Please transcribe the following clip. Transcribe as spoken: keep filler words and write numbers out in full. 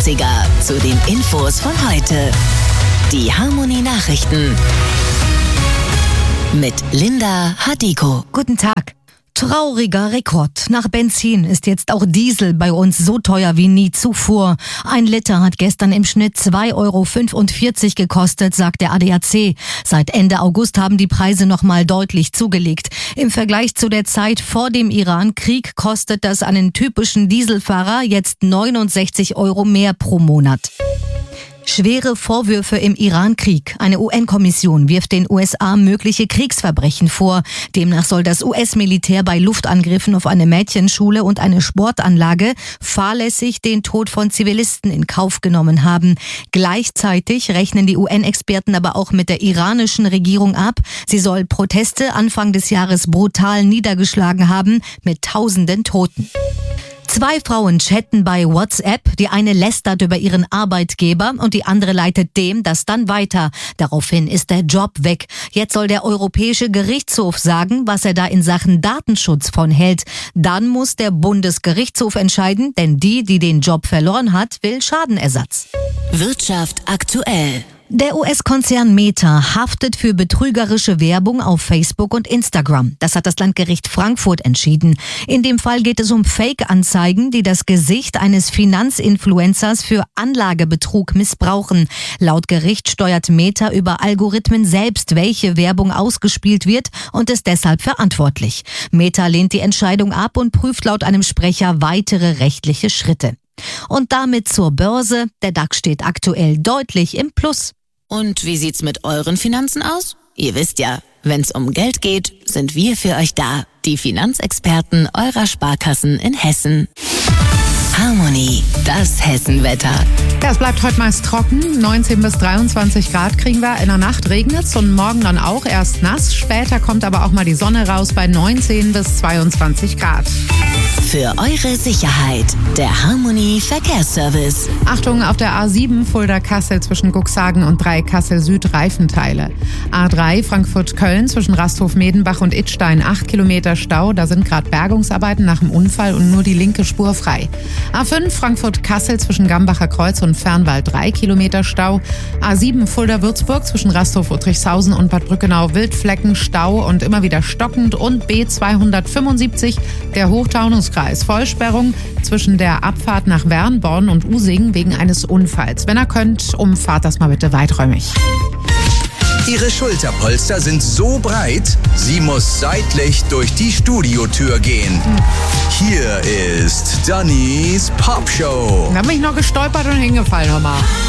Klassiker zu den Infos von heute. Die Harmony Nachrichten mit Linda Hadiko. Guten Tag. Trauriger Rekord. Nach Benzin ist jetzt auch Diesel bei uns so teuer wie nie zuvor. Ein Liter hat gestern im Schnitt zwei Euro fünfundvierzig gekostet, sagt der A D A C. Seit Ende August haben die Preise nochmal deutlich zugelegt. Im Vergleich zu der Zeit vor dem Iran-Krieg kostet das einen typischen Dieselfahrer jetzt neunundsechzig Euro mehr pro Monat. Schwere Vorwürfe im Iran-Krieg. Eine U N-Kommission wirft den U S A mögliche Kriegsverbrechen vor. Demnach soll das U S-Militär bei Luftangriffen auf eine Mädchenschule und eine Sportanlage fahrlässig den Tod von Zivilisten in Kauf genommen haben. Gleichzeitig rechnen die U N-Experten aber auch mit der iranischen Regierung ab. Sie soll Proteste Anfang des Jahres brutal niedergeschlagen haben, mit tausenden Toten. Zwei Frauen chatten bei WhatsApp. Die eine lästert über ihren Arbeitgeber und die andere leitet dem das dann weiter. Daraufhin ist der Job weg. Jetzt soll der Europäische Gerichtshof sagen, was er da in Sachen Datenschutz von hält. Dann muss der Bundesgerichtshof entscheiden, denn die, die den Job verloren hat, will Schadenersatz. Wirtschaft aktuell. Der U S-Konzern Meta haftet für betrügerische Werbung auf Facebook und Instagram. Das hat das Landgericht Frankfurt entschieden. In dem Fall geht es um Fake-Anzeigen, die das Gesicht eines Finanzinfluencers für Anlagebetrug missbrauchen. Laut Gericht steuert Meta über Algorithmen selbst, welche Werbung ausgespielt wird und ist deshalb verantwortlich. Meta lehnt die Entscheidung ab und prüft laut einem Sprecher weitere rechtliche Schritte. Und damit zur Börse. Der DAX steht aktuell deutlich im Plus. Und wie sieht's mit euren Finanzen aus? Ihr wisst ja, wenn's um Geld geht, sind wir für euch da. Die Finanzexperten eurer Sparkassen in Hessen. Harmony, das Hessenwetter. Ja, es bleibt heute meist trocken. neunzehn bis dreiundzwanzig Grad kriegen wir. In der Nacht regnet's und morgen dann auch erst nass. Später kommt aber auch mal die Sonne raus bei neunzehn bis zweiundzwanzig Grad. Für eure Sicherheit, der Harmony Verkehrsservice. Achtung, auf der A sieben Fulda-Kassel zwischen Cuxhagen und Dreieck-Kassel Süd Reifenteile. A drei Frankfurt-Köln zwischen Rasthof-Medenbach und Idstein acht Kilometer Stau. Da sind gerade Bergungsarbeiten nach dem Unfall und nur die linke Spur frei. A fünf Frankfurt-Kassel zwischen Gambacher Kreuz und Fernwald drei Kilometer Stau. A sieben Fulda-Würzburg zwischen Rasthof-Uttrichshausen und Bad Brückenau Wildflecken Stau und immer wieder stockend. Und B zweihundertfünfundsiebzig der Hochtaunus Vollsperrung zwischen der Abfahrt nach Wernborn und Using wegen eines Unfalls. Wenn ihr könnt, umfahrt das mal bitte weiträumig. Ihre Schulterpolster sind so breit, sie muss seitlich durch die Studiotür gehen. Hier ist Dannys Popshow. Da bin ich noch gestolpert und hingefallen, hör mal.